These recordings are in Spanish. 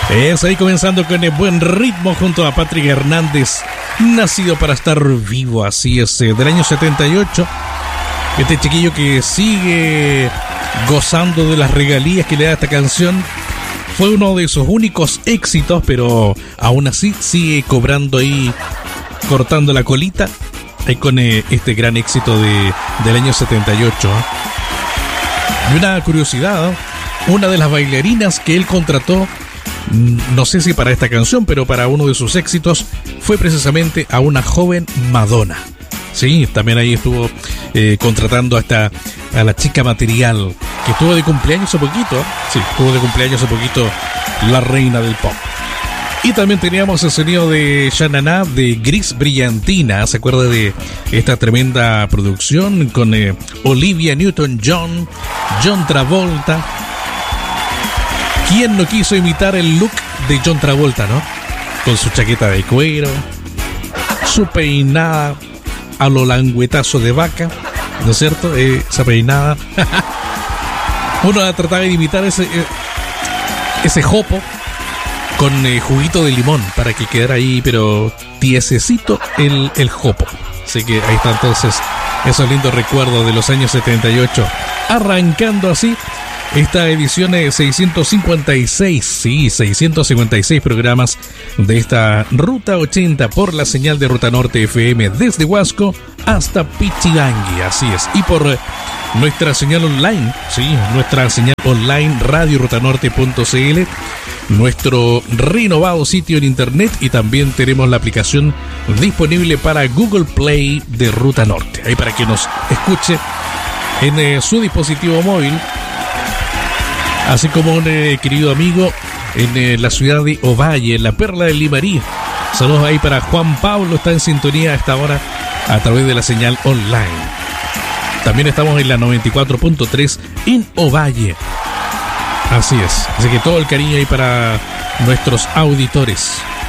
Es ahí comenzando con el buen ritmo junto a Patrick Hernández, nacido para estar vivo, así es, del año 78. Este chiquillo que sigue gozando de las regalías que le da esta canción. Fue uno de sus únicos éxitos, pero aún así sigue cobrando ahí, cortando la colita, ahí con este gran éxito del año 78. Y una curiosidad, una de las bailarinas que él contrató, no sé si para esta canción, pero para uno de sus éxitos, fue precisamente a una joven Madonna. Sí, también ahí estuvo contratando a la chica material, que estuvo de cumpleaños hace poquito. Sí, estuvo de cumpleaños hace poquito la reina del pop. Y también teníamos el sonido de Sha-Na-Na de Gris Brillantina. ¿Se acuerda de esta tremenda producción con Olivia Newton-John, John Travolta? ¿Quién no quiso imitar el look de John Travolta, no? Con su chaqueta de cuero, su peinada a lo languetazo de vaca, ¿no es cierto? Esa peinada. Uno trataba de imitar ese jopo con juguito de limón para que quedara ahí, pero tiesecito el jopo. Así que ahí está entonces esos lindos recuerdos de los años 78. Arrancando así esta edición es 656, sí, 656 programas de esta Ruta 80 por la señal de Ruta Norte FM desde Huasco hasta Pichilangui, así es. Y por nuestra señal online, sí, nuestra señal online radiorutanorte.cl, nuestro renovado sitio en internet, y también tenemos la aplicación disponible para Google Play de Ruta Norte, ahí para que nos escuche en su dispositivo móvil. Así como un querido amigo en la ciudad de Ovalle, en la Perla del Limarí. Saludos ahí para Juan Pablo, está en sintonía a esta hora a través de la señal online. También estamos en la 94.3 en Ovalle. Así es, así que todo el cariño ahí para nuestros auditores.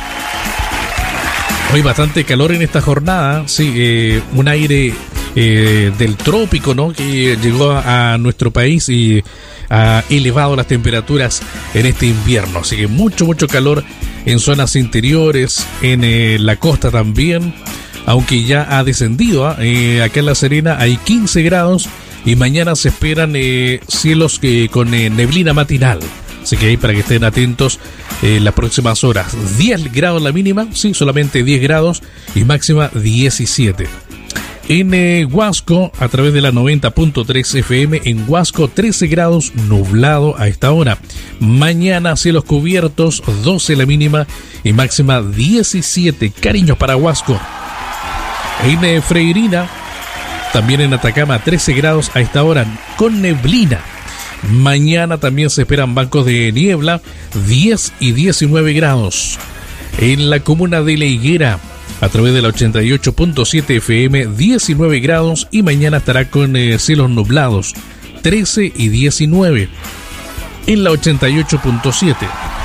Hoy bastante calor en esta jornada, sí, un aire del trópico, ¿no?, que llegó a nuestro país y ha elevado las temperaturas en este invierno, así que mucho calor en zonas interiores, en la costa también, aunque ya ha descendido. Acá en La Serena hay 15 grados y mañana se esperan cielos con neblina matinal, así que ahí para que estén atentos las próximas horas. 10 grados la mínima, sí, solamente 10 grados, y máxima 17. En Huasco, a través de la 90.3 FM, en Huasco 13 grados, nublado a esta hora. Mañana cielos cubiertos, 12 la mínima y máxima 17. Cariños para Huasco. En Freirina, también en Atacama, 13 grados a esta hora, con neblina. Mañana también se esperan bancos de niebla, 10 y 19 grados. En la comuna de La Higuera, a través de la 88.7 FM, 19 grados y mañana estará con cielos nublados, 13 y 19. En la 88.7.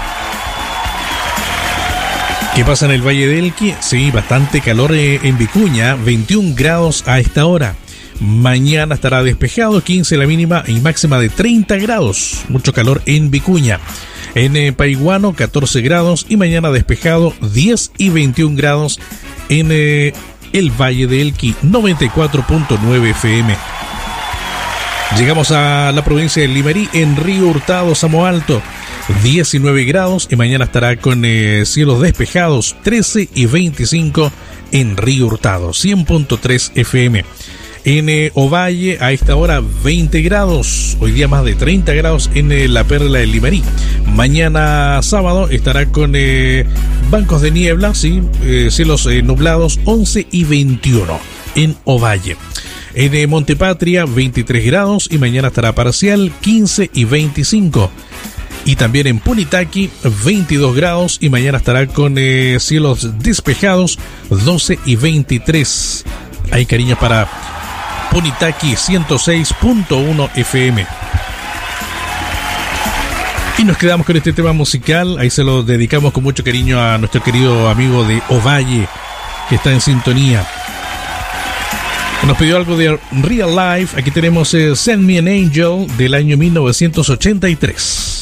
¿Qué pasa en el Valle del Elqui? Sí, bastante calor en Vicuña, 21 grados a esta hora. Mañana estará despejado, 15 la mínima y máxima de 30 grados. Mucho calor en Vicuña. En Paiguano, 14 grados y mañana despejado, 10 y 21 grados en el Valle de Elqui, 94.9 FM. Llegamos a la provincia de Limarí, en Río Hurtado, Samo Alto, 19 grados y mañana estará con cielos despejados, 13 y 25 en Río Hurtado, 100.3 FM. En Ovalle, a esta hora 20 grados, hoy día más de 30 grados en la Perla del Limarí. Mañana sábado estará con bancos de niebla, sí, cielos nublados, 11 y 21 en Ovalle. En Montepatria 23 grados y mañana estará parcial, 15 y 25. Y también en Punitaqui 22 grados y mañana estará con cielos despejados, 12 y 23. Hay cariños para Punitaqui, 106.1 FM. Y nos quedamos con este tema musical. Ahí se lo dedicamos con mucho cariño a nuestro querido amigo de Ovalle, que está en sintonía. Nos pidió algo de Real Life. Aquí tenemos Send Me an Angel del año 1983.